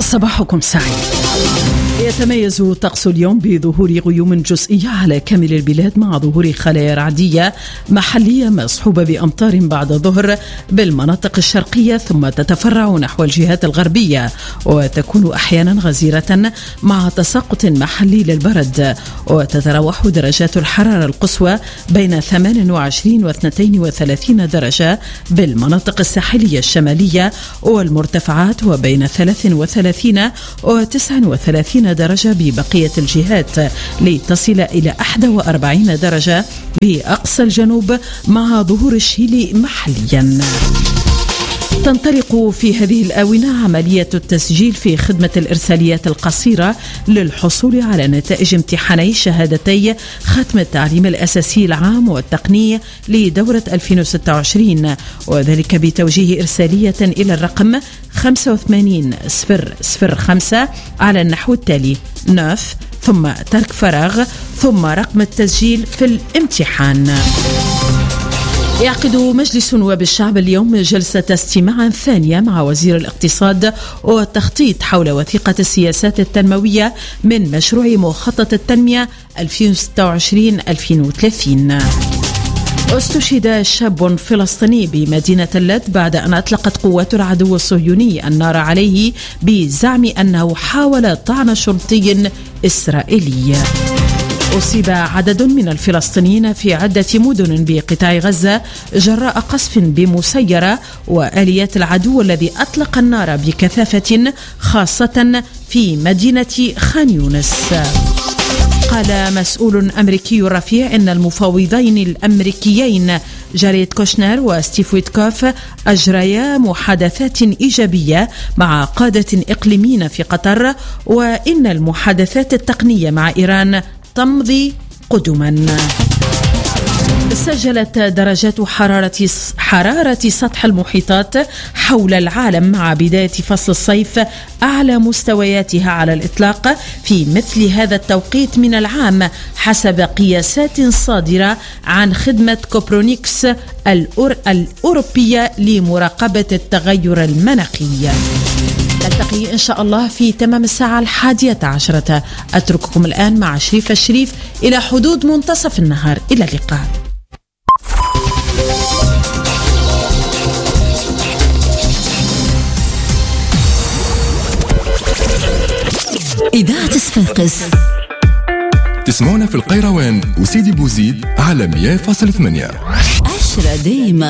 صباحكم سعيد. يتميز طقس اليوم بظهور غيوم جزئية على كامل البلاد مع ظهور خلايا رعدية محلية مصحوبة بأمطار بعد الظهر بالمناطق الشرقية، ثم تتفرع نحو الجهات الغربية وتكون أحيانا غزيرة مع تساقط محلي للبرد. وتتراوح درجات الحرارة القصوى بين 28 و 32 درجة بالمناطق الساحلية الشمالية، والمرتفعات وبين 33 و 39 درجة ببقية الجهات، لتصل إلى 41 درجة بأقصى الجنوب مع ظهور الشيل محليا. تنطلق في هذه الآونة عملية التسجيل في خدمة الإرساليات القصيرة للحصول على نتائج امتحاني شهادتي ختم التعليم الأساسي العام والتقني لدورة 2026، وذلك بتوجيه إرسالية إلى الرقم 85005 على النحو التالي: 9 ثم ترك فراغ ثم رقم التسجيل في الامتحان. يعقد مجلس نواب الشعب اليوم جلسة استماع ثانية مع وزير الاقتصاد والتخطيط حول وثيقة السياسات التنموية من مشروع مخطط التنمية 2026-2030. استشهد شاب فلسطيني بمدينة اللد بعد أن أطلقت قوات العدو الصهيوني النار عليه بزعم أنه حاول طعن شرطي إسرائيلي. أصيب عدد من الفلسطينيين في عدة مدن بقطاع غزة جراء قصف بمسيرة وآليات العدو الذي أطلق النار بكثافة خاصة في مدينة خان يونس. قال مسؤول أمريكي رفيع إن المفاوضين الأمريكيين جاريد كوشنر وستيف ويتكوف أجريا محادثات إيجابية مع قادة إقليميين في قطر، وإن المحادثات التقنية مع إيران تمضي قدما. سجلت درجات حرارة سطح المحيطات حول العالم مع بداية فصل الصيف أعلى مستوياتها على الإطلاق في مثل هذا التوقيت من العام، حسب قياسات صادرة عن خدمة كوبرونيكس الأوروبية لمراقبة التغير المناخي. نلتقي إن شاء الله في تمام الساعة 11. أترككم الآن مع شريف الشريف إلى حدود منتصف النهار. إلى اللقاء. إذاعة صفاقس تسمعونا في القيروان وسيدي بوزيد على 100.8. عشرة دايما.